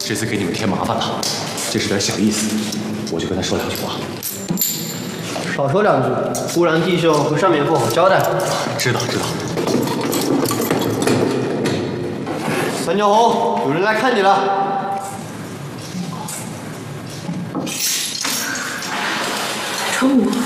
这次给你们添麻烦了，这是点小意思，我就跟他说2句话。 少说2句，不然弟兄和上面不好交代。 知道。 三角红，有人来看你了。 成武。